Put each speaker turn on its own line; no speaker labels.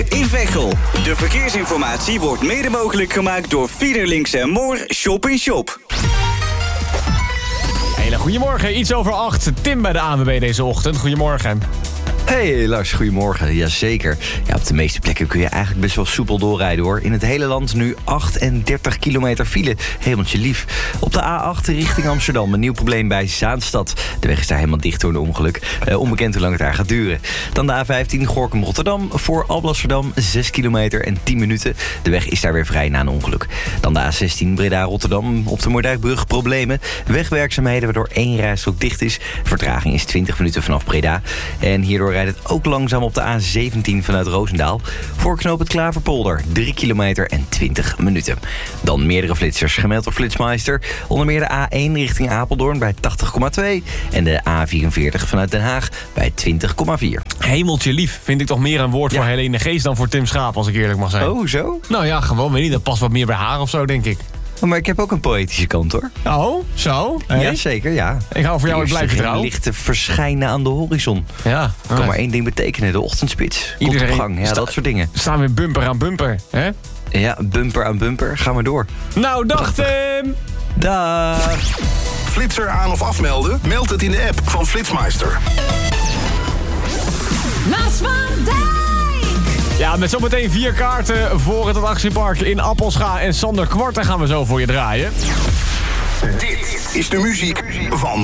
in Veghel. De verkeersinformatie wordt mede mogelijk gemaakt door Fiederlinks en Moor Shop in Shop.
Hele goedemorgen, iets over 8. Tim bij de ANWB deze ochtend. Goedemorgen.
Hey Lars, goedemorgen. Jazeker. Ja, op de meeste plekken kun je eigenlijk best wel soepel doorrijden hoor. In het hele land nu 38 kilometer file. Hemeltje lief. Op de A8 richting Amsterdam. Een nieuw probleem bij Zaanstad. De weg is daar helemaal dicht door een ongeluk. Onbekend hoe lang het daar gaat duren. Dan de A15 Gorinchem-Rotterdam. Voor Alblasserdam 6 kilometer en 10 minuten. De weg is daar weer vrij na een ongeluk. Dan de A16 Breda-Rotterdam. Op de Moerdijkbrug problemen. Wegwerkzaamheden waardoor 1 rijstrook dicht is. Vertraging is 20 minuten vanaf Breda. En hierdoor rijdt het ook langzaam op de A17 vanuit Roosendaal. Voor knoop het Klaverpolder 3 kilometer en 20 minuten. Dan meerdere flitsers gemeld door Flitsmeister. Onder meer de A1 richting Apeldoorn bij 80,2. En de A44 vanuit Den Haag bij 20,4.
Hemeltje lief vind ik toch meer een woord voor Helene Geest dan voor Tim Schaap, als ik eerlijk mag zijn.
Oh, zo?
Nou ja, gewoon weet niet. Dat past wat meer bij haar of zo, denk ik.
Maar ik heb ook een poëtische kant hoor.
Oh, zo? Hey?
Ja, zeker, ja.
Ik hou voor jou, ik blijf je trouw.
Lichten verschijnen aan de horizon.
Ja.
Kan maar één ding betekenen, de ochtendspits. Komt op gang, ja, dat soort dingen.
Staan we bumper aan bumper, hè?
Ja, bumper aan bumper. Ga maar door.
Nou, dag Tim!
Dag!
Flitser aan of afmelden? Meld het in de app van Flitsmeister.
Maas van Dijk!
Ja, met zometeen 4 kaarten voor het attractiepark in Appelscha. En Sander Kwarten gaan we zo voor je draaien.
Dit is de muziek van